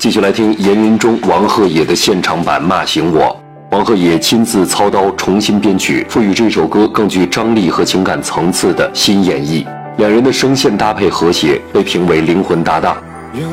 继续来听严云中、王鹤野的现场版《骂醒我》。王鹤野亲自操刀重新编曲，赋予这首歌更具张力和情感层次的新演绎。两人的声线搭配和谐，被评为灵魂搭档。